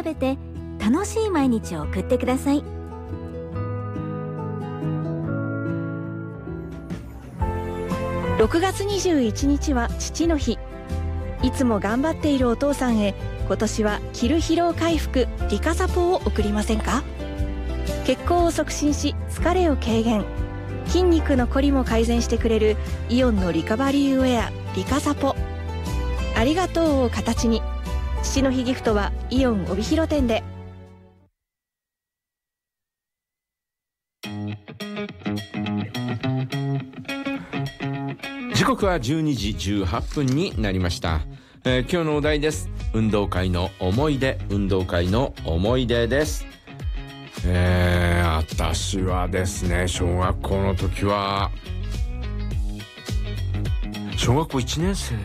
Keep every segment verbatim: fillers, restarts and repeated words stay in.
べて楽しい毎日を送ってください。 ろくがつにじゅういちにちは父の日。いつも頑張っているお父さんへ、今年は着る疲労回復リカサポを送りませんか？血行を促進し疲れを軽減、筋肉のこりも改善してくれるイオンのリカバリーウェアリカサポ。ありがとうを形に。父の日ギフトはイオン帯広店で。 時刻はじゅうにじじゅうはっぷんになりました。えー、今日のお題です。運動会の思い出。運動会の思い出です。えー、私はですね、小学校の時は小学校いちねん生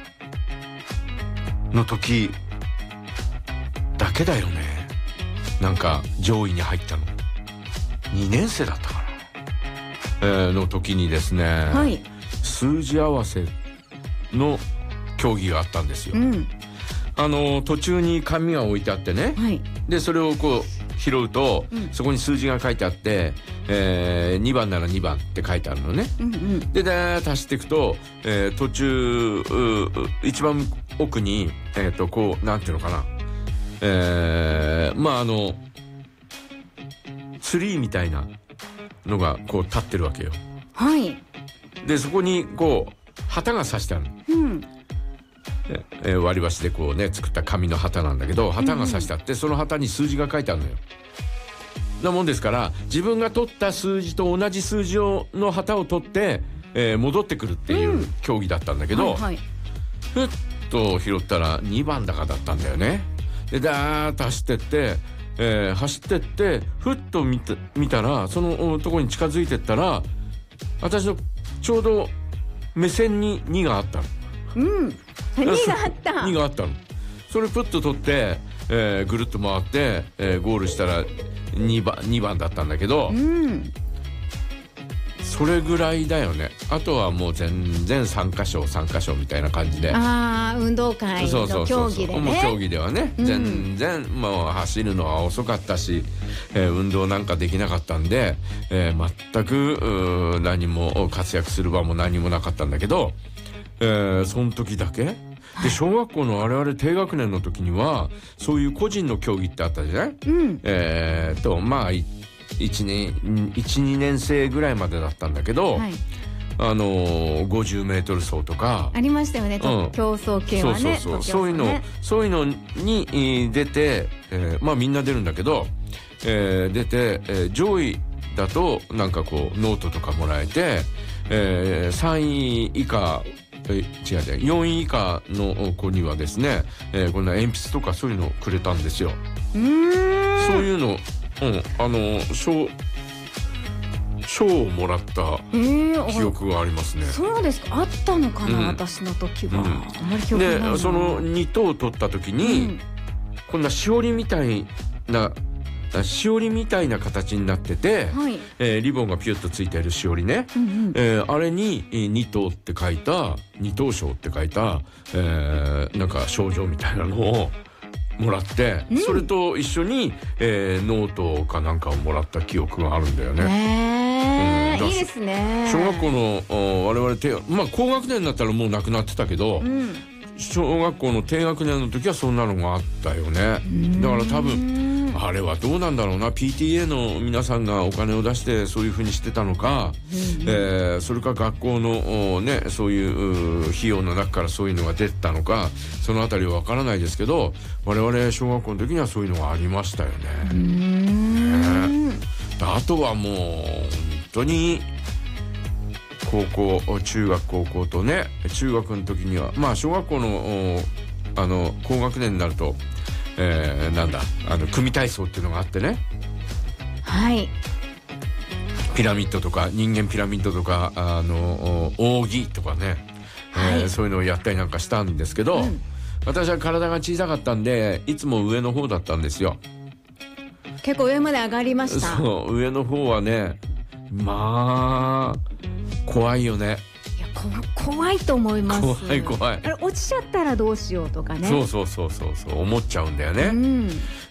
の時だけだよね、なんか上位に入ったの。にねん生だったかな、えー、の時にですね、はい、数字合わせの競技があったんですよ、うん、あの途中に紙が置いてあってね、はい、でそれをこう拾うと、うん、そこに数字が書いてあって、えー、にばんならにばんって書いてあるのね、うんうん、でだー足していくと、えー、途中一番奥に、えー、とこうなんていうのかな、えー、まああのツリーみたいなのがこう立ってるわけよ。はい。でそこにこう旗が刺してあるの、うん、えー、割り箸でこうね作った紙の旗なんだけど、旗が刺してあって、うん、その旗に数字が書いてあるのよ。なもんですから自分が取った数字と同じ数字をの旗を取って、えー、戻ってくるっていう競技だったんだけど、うん、はいはい、ふっと拾ったらにばんだかだったんだよね。でダーッと走ってって、えー、走ってってふっと見た、見たらそのところに近づいてったら、私のちょうど目線ににがあったの。うん、にがあったにがあったの。それプッと取って、えー、ぐるっと回って、えー、ゴールしたらにばん、にばんだったんだけど、うん、それぐらいだよね。あとはもう全然さんかしょさんかしょみたいな感じで、 あ運動会の競技でね、 もう競技ではね、うん、全然もう走るのは遅かったし、えー、運動なんかできなかったんで、えー、全く何も活躍する場も何もなかったんだけど、えー、その時だけで、小学校の我々低学年の時にはそういう個人の競技ってあったじゃない、うん、えー、とまあいち、にねん生ぐらいまでだったんだけど、はい、あのー、ごじゅうメートル走とかありましたよね、うん、競争系はね。 そうそうそう、そういうのそういうのに出て、えー、まあみんな出るんだけど、えー、出て、えー、上位だとなんかこうノートとかもらえて、えー、さんい以下え違う違うよんい以下の子にはですね、えー、こんな鉛筆とかそういうのをくれたんですよ。うーん、そういうの、うん、あの賞賞をもらった記憶がありますね。 そうですか、あったのかな、うん、私の時は、うん、あんまり記憶ないな。 でそのに等を取った時に、うん、こんなしおりみたいなしおりみたいな形になってて、はい、えー、リボンがピュッとついているしおりね、うんうん、えー、あれにに等って書いたに等賞って書いた、えー、なんか賞状みたいなのをもらって、うん、それと一緒に、えー、ノートかなんかをもらった記憶があるんだよね。 へー、うん、いいですね。 小学校の我々低、まあ高学年になったらもうなくなってたけど、うん、小学校の低学年の時はそんなのがあったよね。だから多分あれはどうなんだろうな、 ピーティーエー の皆さんがお金を出してそういう風にしてたのか、うん、えー、それか学校のねそういう費用の中からそういうのが出たのか、そのあたりはわからないですけど、我々小学校の時にはそういうのがありましたよね。うーん、ね、あとはもう本当に高校中学高校とね、中学の時にはまあ小学校のあの高学年になると、えー、なんだあの組体操っていうのがあってね、はい、ピラミッドとか人間ピラミッドとかあの扇とかね、はい、えー、そういうのをやったりなんかしたんですけど、うん、私は体が小さかったんでいつも上の方だったんですよ。 結構上まで上がりました。 そう上の方はね、まあ怖いよね。 怖いと思います。 怖い怖い。 あれ落ちちゃったらどうしようとかね。 そうそうそうそうそう思っちゃうんだよね。うん、